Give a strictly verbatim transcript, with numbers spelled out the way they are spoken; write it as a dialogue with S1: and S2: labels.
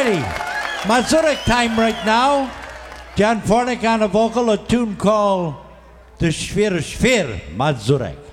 S1: righty. Mazurek time right now. Jan Fornick on a vocal, a tune called The Schwer Schwer Mazurek.